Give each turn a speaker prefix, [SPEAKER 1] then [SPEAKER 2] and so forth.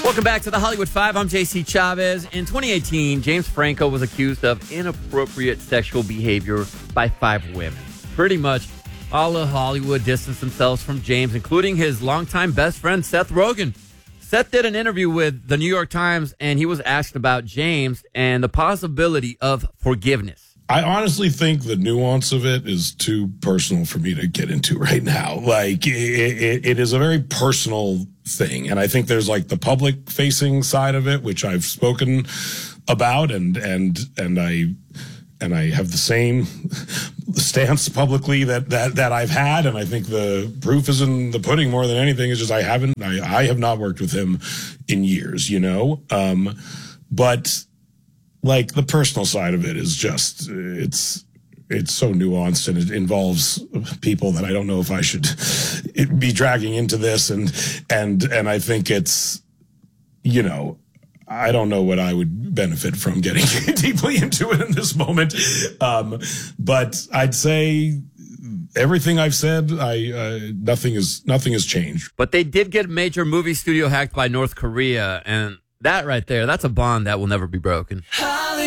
[SPEAKER 1] Welcome back to the Hollywood Five. I'm JC Chavez. In 2018, James Franco was accused of inappropriate sexual behavior by 5 women. Pretty much all of Hollywood distanced themselves from James, including his longtime best friend, Seth Rogen. Seth did an interview with the New York Times, and he was asked about James and the possibility of forgiveness.
[SPEAKER 2] I honestly think the nuance of it is too personal for me to get into right now. Like, it is a very personal thing. And I think there's like the public facing side of it, which I've spoken about and I have the same stance publicly that I've had. And I think the proof is in the pudding more than anything. It's just I have not worked with him in years, you know? But like the personal side of it is just, it's so nuanced and it involves people that I don't know if I should be dragging into this. And I think it's, you know, I don't know what I would benefit from getting deeply into it in this moment. But I'd say everything I've said, nothing has changed.
[SPEAKER 1] But they did get a major movie studio hacked by North Korea, and that right there, that's a bond that will never be broken.